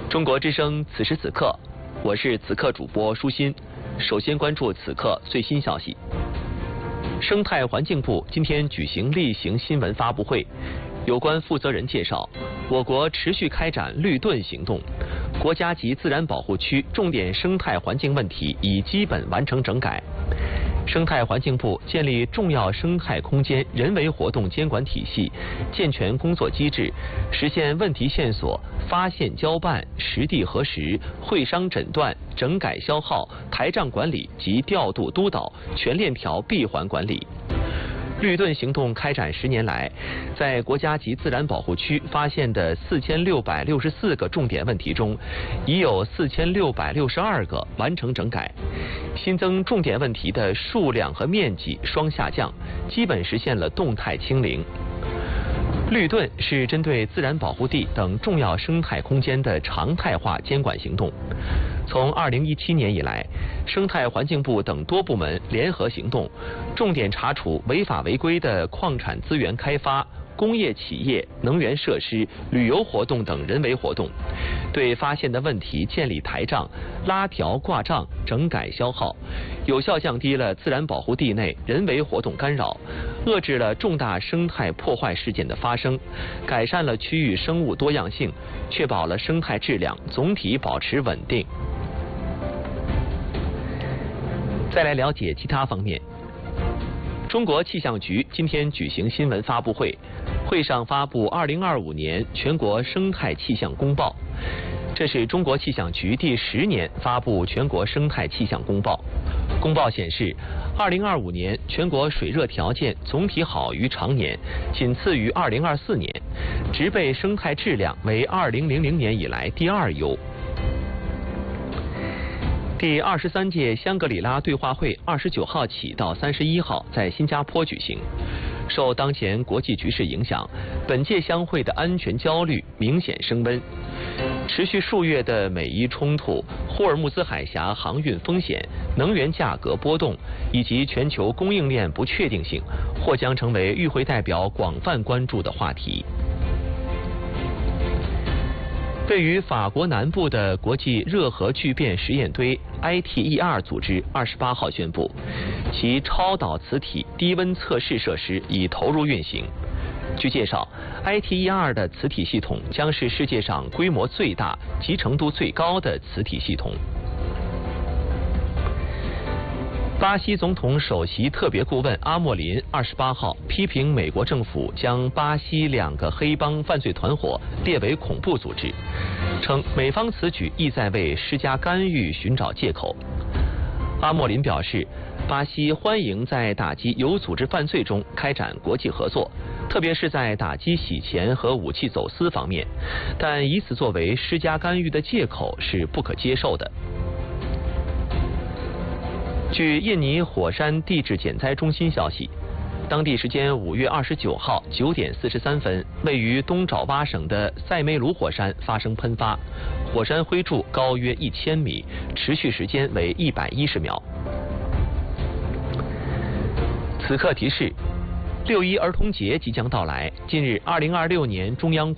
中国之声此时此刻，我是此刻主播舒心。首先关注此刻最新消息。生态环境部今天举行例行新闻发布会，有关负责人介绍，我国持续开展绿盾行动，国家级自然保护区重点生态环境问题已基本完成整改。生态环境部建立重要生态空间人为活动监管体系，健全工作机制，实现问题线索发现交办、实地核实、会商诊断、整改消耗、台账管理及调度督导全链条闭环管理。绿盾行动开展10年来，在国家级自然保护区发现的4664个重点问题中，已有4662个完成整改，新增重点问题的数量和面积双下降，基本实现了动态清零。绿盾是针对自然保护地等重要生态空间的常态化监管行动。从2017年以来，生态环境部等多部门联合行动，重点查处违法违规的矿产资源开发、工业企业、能源设施、旅游活动等人为活动，对发现的问题建立台账、拉条挂账、整改消耗，有效降低了自然保护地内人为活动干扰，遏制了重大生态破坏事件的发生，改善了区域生物多样性，确保了生态质量总体保持稳定。再来了解其他方面。中国气象局今天举行新闻发布会，会上发布2025年全国生态气象公报。这是中国气象局第10年发布全国生态气象公报。公报显示，2025年全国水热条件总体好于常年，仅次于2024年，植被生态质量为2000年以来第2优。第23届香格里拉对话会29号起到31号在新加坡举行。受当前国际局势影响，本届相会的安全焦虑明显升温。持续数月的美伊冲突、霍尔木兹海峡航运风险、能源价格波动以及全球供应链不确定性，或将成为与会代表广泛关注的话题。位于法国南部的国际热核聚变实验堆 ITER 组织28号宣布，其超导磁体低温测试设施已投入运行。据介绍 ，ITER 的磁体系统将是世界上规模最大、集成度最高的磁体系统。巴西总统首席特别顾问阿莫林28号批评美国政府将巴西2个黑帮犯罪团伙列为恐怖组织，称美方此举意在为施加干预寻找借口。阿莫林表示，巴西欢迎在打击有组织犯罪中开展国际合作，特别是在打击洗钱和武器走私方面，但以此作为施加干预的借口是不可接受的。据印尼火山地质减灾中心消息，当地时间5月29号9点43分，位于东爪哇省的塞梅鲁火山发生喷发，火山灰柱高约1000米，持续时间为110秒。此刻提示：6·1儿童节即将到来。近日，2026年中央